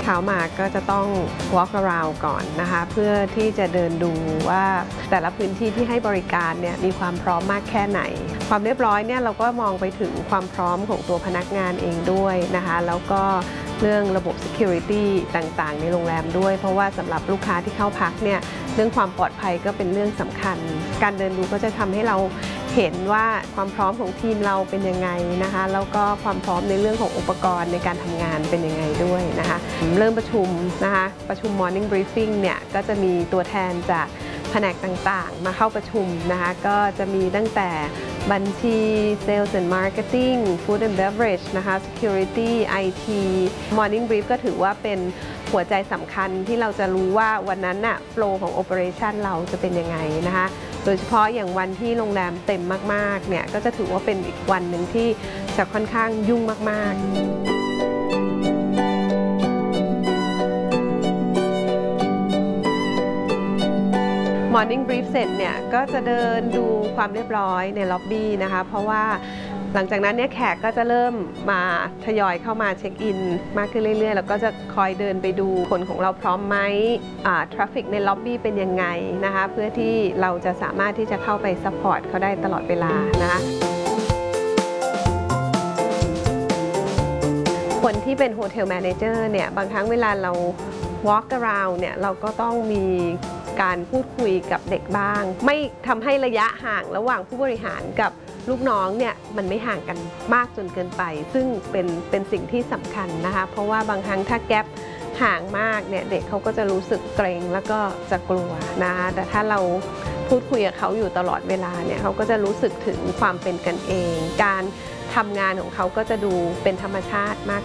ช้ามาก็จะต้อง walk around ก่อนนะคะเพื่อที่จะเดินดูว่าแต่ละพื้นที่ที่ให้บริการเนี่ยมีความพร้อมมากแค่ไหนความเรียบร้อยเนี่ยเราก็มองไปถึงความพร้อมของตัวพนักงานเองด้วยนะคะแล้วก็เรื่องระบบ security ต่างๆในโรงแรมด้วยเพราะว่าสำหรับลูกค้าที่เข้าพักเนี่ยเรื่องความปลอดภัยก็เป็นเรื่องสำคัญการเดินดูก็จะทำให้เราเห็นว่าความพร้อมของทีมเราเป็นยังไงนะคะแล้วก็ความพร้อมในเรื่องของอุปกรณ์ในการทำงานเป็นยังไงด้วยนะคะเริ่มประชุมนะคะประชุม morning briefing เนี่ยก็จะมีตัวแทนจากแผนกต่างๆมาเข้าประชุมนะคะก็จะมีตั้งแต่บัญชี Sales and Marketing Food and Beverage นะคะ Security IT Morning Brief ก็ถือว่าเป็นหัวใจสำคัญที่เราจะรู้ว่าวันนั้นน่ะโฟลว์ของ Operation เราจะเป็นยังไงนะคะโดยเฉพาะอย่างวันที่โรงแรมเต็มมากๆเนี่ยก็จะถือว่าเป็นอีกวันหนึ่งที่จะค่อนข้างยุ่งมากๆMorning Brief เสร็จเนี่ยก็จะเดินดูความเรียบร้อยในล็อบบี้นะคะเพราะว่าหลังจากนั้นเนี่ยแขกก็จะเริ่มมาทยอยเข้ามาเช็คอินมากขึ้นเรื่อยๆแล้วก็จะคอยเดินไปดูคนของเราพร้อมไหมทราฟฟิกในล็อบบี้เป็นยังไงนะคะเพื่อที่เราจะสามารถที่จะเข้าไปซัพพอร์ตเขาได้ตลอดเวลานะคะคนที่เป็นโฮเทลแมเนเจอร์เนี่ยบางครั้งเวลาเรา walk around เนี่ยเราก็ต้องมีการพูดคุยกับเด็กบ้างไม่ทำให้ระยะห่างระหว่างผู้บริหารกับลูกน้องเนี่ยมันไม่ห่างกันมากจนเกินไปซึ่งเป็นสิ่งที่สำคัญนะคะเพราะว่าบางครั้งถ้าแกปห่างมากเนี่ยเด็กเขาก็จะรู้สึกเกรงแล้วก็จะกลัวนะคะแต่ถ้าเราพูดคุยกับเขาอยู่ตลอดเวลาเนี่ยเขาก็จะรู้สึกถึงความเป็นกันเองการทำงานของเขาก็จะดูเป็นธรรมชาติมาก